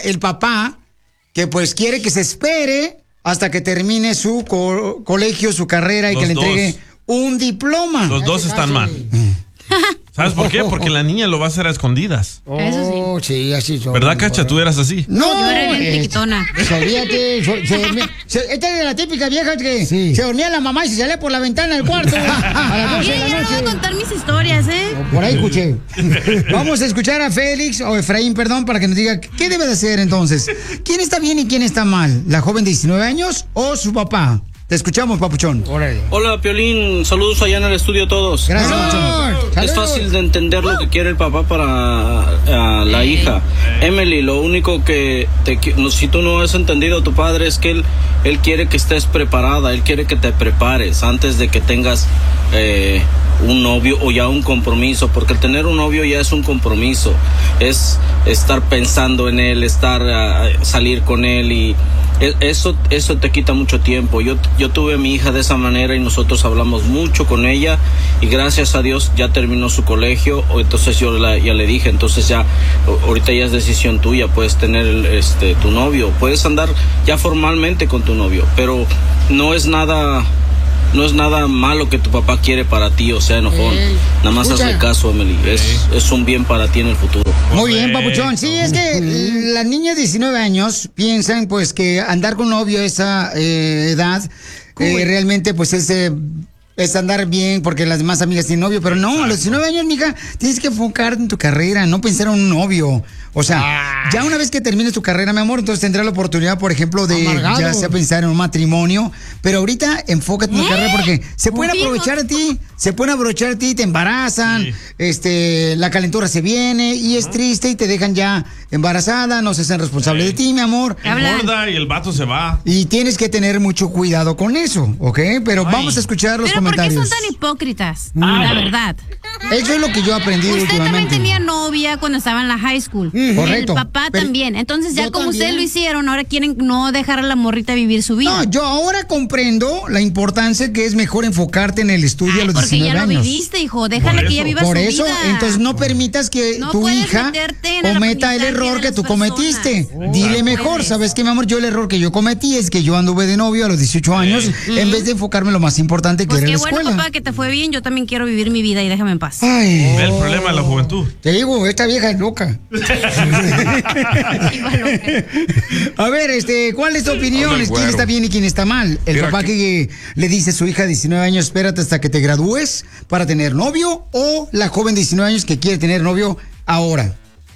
el papá que pues quiere que se espere hasta que termine su colegio, su carrera y que le entregue un diploma. Los dos están mal. ¿Sabes por qué? Porque la niña lo va a hacer a escondidas. Eso sí, así son. ¿Verdad, Cacha? ¿Tú eras así? No, yo era bien chiquitona. Olvídate. Esta es de la típica vieja que se dormía la mamá y se salía por la ventana del cuarto a las 12 de la noche. Yo no voy a contar mis historias, ¿eh? Por ahí escuché. Vamos a escuchar a Félix, o Efraín, perdón, para que nos diga qué debe de hacer entonces. ¿Quién está bien y quién está mal? ¿La joven de 19 años o su papá? Te escuchamos, papuchón. Hola, Piolín. Saludos allá en el estudio a todos. Gracias, papuchón. Es fácil de entender lo que quiere el papá para la hija. Emily, lo único que si tú no has entendido a tu padre es que él quiere que estés preparada, él quiere que te prepares antes de que tengas un novio o ya un compromiso, porque el tener un novio ya es un compromiso, es estar pensando en él, salir con él y eso te quita mucho tiempo. Yo tuve a mi hija de esa manera y nosotros hablamos mucho con ella y gracias a Dios ya terminó su colegio, entonces yo ya le dije, entonces ya ahorita ya es decisión tuya, puedes tener tu novio, puedes andar ya formalmente con tu novio, pero no es nada malo que tu papá quiere para ti, o sea, enojón. Nada más hazle caso, Emily. Es un bien para ti en el futuro. Muy bien, papuchón. Sí, es que las niñas de 19 años piensan, pues, que andar con novio a esa edad realmente, pues, es andar bien porque las demás amigas tienen novio. Pero no, a los 19 años, mija, tienes que enfocarte en tu carrera, no pensar en un novio. O sea, ya una vez que termines tu carrera, mi amor, entonces tendrás la oportunidad, por ejemplo, de ya sea pensar en un matrimonio. Pero ahorita enfócate en tu carrera porque se pueden aprovechar de ti, te embarazan, la calentura se viene y es triste y te dejan ya embarazada, no se hacen responsable de ti, mi amor. Engorda y el vato se va. Y tienes que tener mucho cuidado con eso, ¿ok? Pero vamos a escuchar los comentarios. ¿Pero por qué son tan hipócritas? La verdad. Eso es lo que yo he aprendido últimamente. Usted también tenía novia cuando estaba en la high school. Correcto. El papá también. Entonces ya como ustedes lo hicieron, ahora quieren no dejar a la morrita vivir su vida. No, yo ahora comprendo la importancia que es mejor enfocarte en el estudio a los 19 años. Porque ya lo viviste, hijo. Déjala que ella viva su vida. Por eso, entonces no permitas que tu hija cometa el error que tú cometiste. Dile mejor, ¿sabes qué, mi amor? Yo el error que yo cometí es que yo anduve de novio a los 18 años en vez de enfocarme en lo más importante que era la escuela. Qué bueno, papá, que te fue bien. Yo también quiero vivir mi vida y déjame en paz. Ve el problema de la juventud. Te digo, esta vieja es loca. A ver, ¿cuál es tu opinión? ¿Quién está bien y quién está mal? ¿El papá que le dice a su hija de 19 años, espérate hasta que te gradúes para tener novio? ¿O la joven de 19 años que quiere tener novio ahora?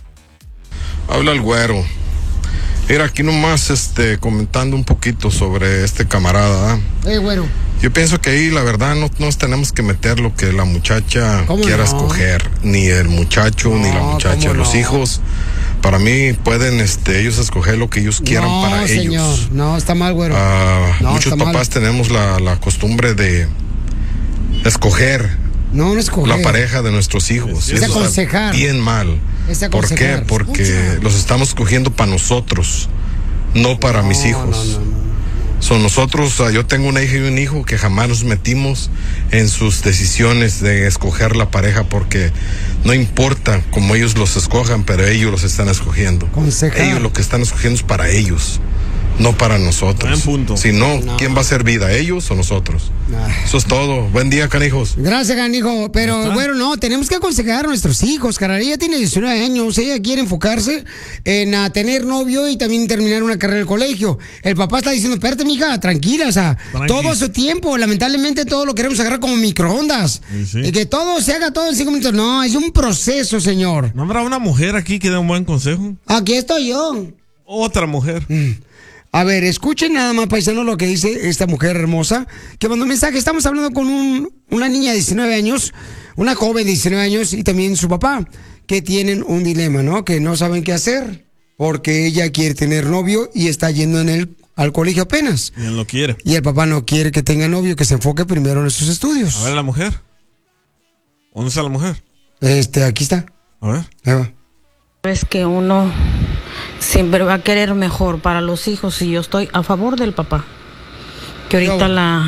Habla el güero. Mira, aquí nomás comentando un poquito sobre este camarada. Güero. Yo pienso que ahí la verdad no nos tenemos que meter lo que la muchacha quiera escoger, ni el muchacho ni la muchacha. Los hijos, para mí, pueden ellos escoger lo que ellos quieran para señor. ellos. No, está mal, güero. Muchos papás tenemos la costumbre de escoger. No escoger. La pareja de nuestros hijos. Es aconsejar. Bien mal. ¿Por qué? Porque los estamos escogiendo para nosotros, no para mis hijos. Son nosotros, yo tengo una hija y un hijo que jamás nos metimos en sus decisiones de escoger la pareja porque no importa cómo ellos los escojan, pero ellos los están escogiendo. Ellos lo que están escogiendo es para ellos, no para nosotros. Si no, ¿quién va a hacer vida? ¿Ellos o nosotros? Eso es todo. Buen día, canijos. Gracias, canijo. Pero bueno, no, tenemos que aconsejar a nuestros hijos, cara. Ella tiene 19 años, ella quiere enfocarse en tener novio y también terminar una carrera del colegio. El papá está diciendo, espérate, mija, tranquila, o sea, todo su tiempo, lamentablemente todo lo queremos agarrar como microondas. Y que todo se haga todo en 5 minutos. No, es un proceso, señor. ¿No habrá una mujer aquí que dé un buen consejo? Aquí estoy yo. Otra mujer. A ver, escuchen nada más, paisano, lo que dice esta mujer hermosa que mandó un mensaje. Estamos hablando con una niña de 19 años, una joven de 19 años y también su papá, que tienen un dilema, ¿no? Que no saben qué hacer porque ella quiere tener novio y está yendo al colegio apenas. Y él lo quiere. Y el papá no quiere que tenga novio, que se enfoque primero en sus estudios. A ver, la mujer. ¿Dónde está la mujer? Aquí está. A ver. Ahí va. Es que uno siempre va a querer mejor para los hijos y yo estoy a favor del papá. Que ahorita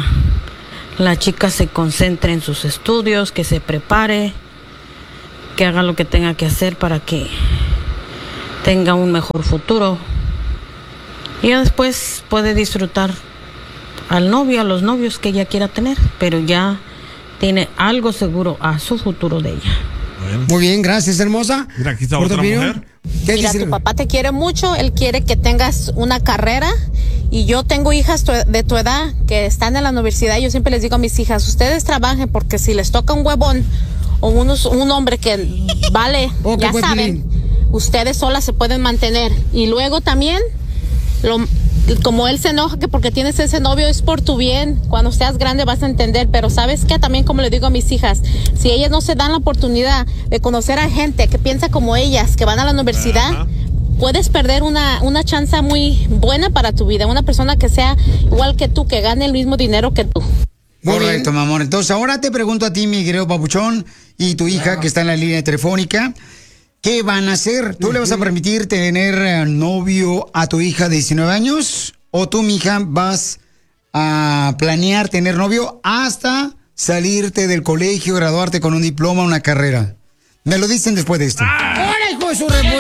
la chica se concentre en sus estudios, que se prepare, que haga lo que tenga que hacer para que tenga un mejor futuro. Y ya después puede disfrutar al novio, a los novios que ella quiera tener, pero ya tiene algo seguro a su futuro de ella. Bueno. Muy bien, gracias, hermosa. Mira, aquí está otra mujer. Mira, tu papá te quiere mucho, él quiere que tengas una carrera, y yo tengo hijas de tu edad que están en la universidad, y yo siempre les digo a mis hijas, ustedes trabajen, porque si les toca un huevón o un hombre que vale, ya saben, ustedes solas se pueden mantener. Y luego también, como él se enoja que porque tienes ese novio, es por tu bien. Cuando seas grande vas a entender, pero ¿sabes qué? También, como le digo a mis hijas, si ellas no se dan la oportunidad de conocer a gente que piensa como ellas, que van a la universidad, puedes perder una chance muy buena para tu vida, una persona que sea igual que tú, que gane el mismo dinero que tú. Correcto, mi amor. Entonces, ahora te pregunto a ti, mi querido papuchón, y tu hija que está en la línea telefónica, ¿qué van a hacer? ¿Tú le vas a permitir tener novio a tu hija de 19 años? ¿O tú, mija, vas a planear tener novio hasta salirte del colegio, graduarte con un diploma, una carrera? Me lo dicen después de esto. ¡Ahora, hijo de su